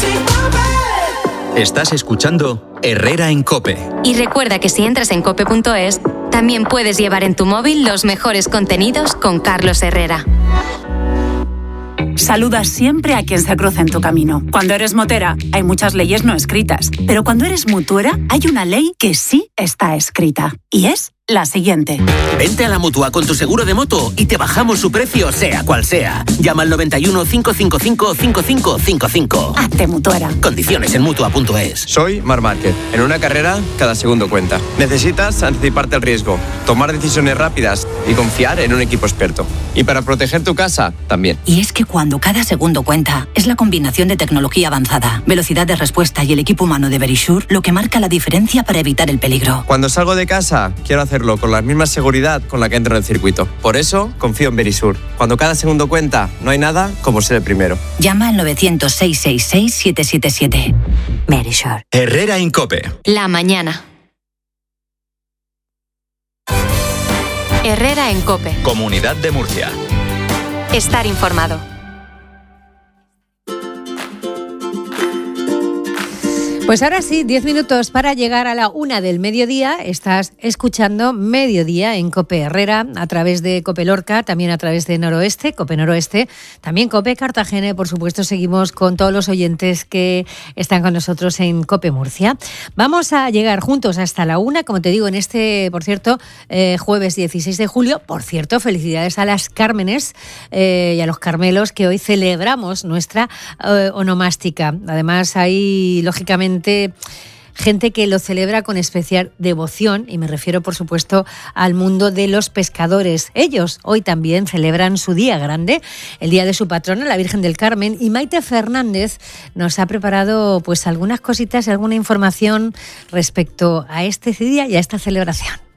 Estás escuchando Herrera en COPE. Y recuerda que si entras en cope.es, también puedes llevar en tu móvil los mejores contenidos con Carlos Herrera. Saluda siempre a quien se cruza en tu camino. Cuando eres motera, hay muchas leyes no escritas. Pero cuando eres mutuera, hay una ley que sí está escrita. Y es la siguiente. Vente a la Mutua con tu seguro de moto y te bajamos su precio, sea cual sea. Llama al 91 555 5555. Hazte mutuera. Condiciones en Mutua.es. Soy Marc Márquez. En una carrera, cada segundo cuenta. Necesitas anticiparte al riesgo, tomar decisiones rápidas y confiar en un equipo experto. Y para proteger tu casa, también. Y es que cuando cada segundo cuenta, es la combinación de tecnología avanzada, velocidad de respuesta y el equipo humano de Verisure lo que marca la diferencia para evitar el peligro. Cuando salgo de casa, quiero hacerlo con la misma seguridad con la que entro en el circuito. Por eso, confío en Verisure. Cuando cada segundo cuenta, no hay nada como ser el primero. Llama al 900-666-777. Verisure. Herrera en COPE. La mañana. Herrera en COPE. Comunidad de Murcia. Estar informado. Pues ahora sí, 10 minutos para llegar a la 1 del mediodía. Estás escuchando Mediodía en COPE Herrera, a través de COPE Lorca, también a través de Noroeste, COPE Noroeste, también COPE Cartagena y, por supuesto, seguimos con todos los oyentes que están con nosotros en COPE Murcia. Vamos a llegar juntos hasta la 1, como te digo, en este, por cierto, jueves 16 de julio. Por cierto, felicidades a las Cármenes y a los Carmelos, que hoy celebramos nuestra onomástica. Además, hay, lógicamente, gente que lo celebra con especial devoción, y me refiero, por supuesto, al mundo de los pescadores. Ellos hoy también celebran su día grande, el día de su patrona, la Virgen del Carmen, y Maite Fernández nos ha preparado pues algunas cositas y alguna información respecto a este día y a esta celebración.